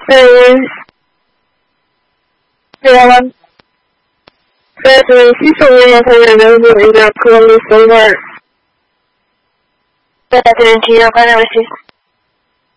这是西宋人才有的一个科目所谓。 That identity of analysis.